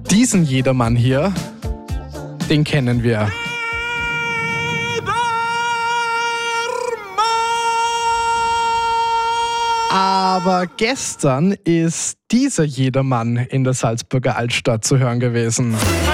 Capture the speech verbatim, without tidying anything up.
Diesen Jedermann hier, den kennen wir. Aber gestern ist dieser Jedermann in der Salzburger Altstadt zu hören gewesen.